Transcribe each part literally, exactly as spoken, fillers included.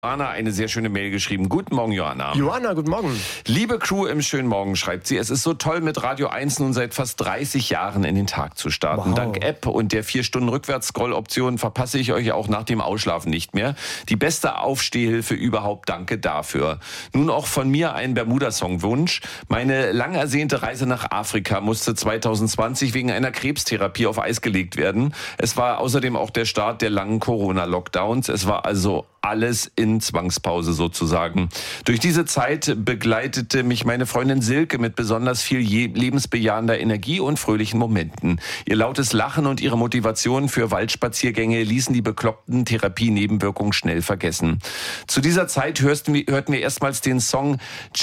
Johanna eine sehr schöne Mail geschrieben. Guten Morgen, Johanna. Johanna, guten Morgen. Liebe Crew im schönen Morgen, schreibt sie, es ist so toll, mit Radio eins nun seit fast dreißig Jahren in den Tag zu starten. Wow. Dank App und der vier Stunden Rückwärts-Scroll-Option verpasse ich euch auch nach dem Ausschlafen nicht mehr. Die beste Aufstehhilfe überhaupt, danke dafür. Nun auch von mir ein Bermuda-Song-Wunsch. Meine lang ersehnte Reise nach Afrika musste zwanzig zwanzig wegen einer Krebstherapie auf Eis gelegt werden. Es war außerdem auch der Start der langen Corona-Lockdowns. Es war also alles in Zwangspause sozusagen. Durch diese Zeit begleitete mich meine Freundin Silke mit besonders viel lebensbejahender Energie und fröhlichen Momenten. Ihr lautes Lachen und ihre Motivation für Waldspaziergänge ließen die bekloppten Therapienebenwirkungen schnell vergessen. Zu dieser Zeit hörten wir, hörten wir erstmals den Song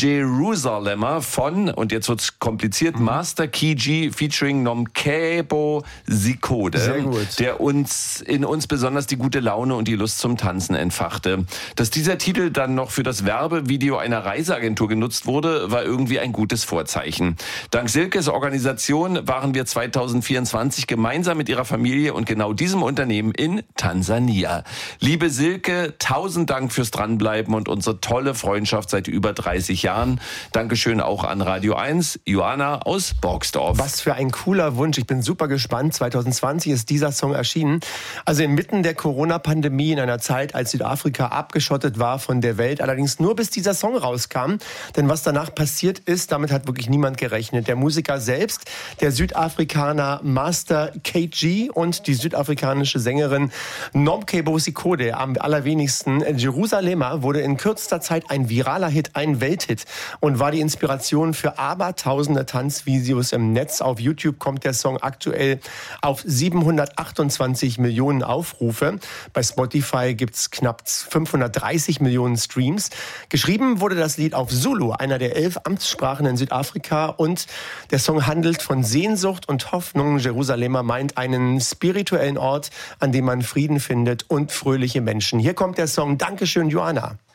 Jerusalemer von, und jetzt wird's kompliziert, mhm. Master Key featuring Nomkebo Zikode, Sehr gut. der uns in uns besonders die gute Laune und die Lust zum Tanzen entfachte. Dass dieser Titel dann noch für das Werbevideo einer Reiseagentur genutzt wurde, war irgendwie ein gutes Vorzeichen. Dank Silkes Organisation waren wir zwanzig vierundzwanzig gemeinsam mit ihrer Familie und genau diesem Unternehmen in Tansania. Liebe Silke, tausend Dank fürs Dranbleiben und unsere tolle Freundschaft seit über dreißig Jahren. Dankeschön auch an Radio eins, Johanna aus Borgsdorf. Was für ein cooler Wunsch. Ich bin super gespannt. zwanzig zwanzig ist dieser Song erschienen. Also inmitten der Corona-Pandemie, in einer Zeit, als Südafrika abgeschottet war von der Welt. Allerdings nur bis dieser Song rauskam. Denn was danach passiert ist, damit hat wirklich niemand gerechnet. Der Musiker selbst, der Südafrikaner Master K G und die südafrikanische Sängerin Nomkebo Zikode, am allerwenigsten. Jerusalemer wurde in kürzester Zeit ein viraler Hit, ein Welthit und war die Inspiration für abertausende Tanzvideos im Netz. Auf YouTube kommt der Song aktuell auf siebenhundertachtundzwanzig Millionen Aufrufe. Bei Spotify gibt's knapp fünfhundertdreißig Millionen Streams. Geschrieben wurde das Lied auf Zulu, einer der elf Amtssprachen in Südafrika. Und der Song handelt von Sehnsucht und Hoffnung. Jerusalemer meint einen spirituellen Ort, an dem man Frieden findet und fröhliche Menschen. Hier kommt der Song. Dankeschön, Johanna.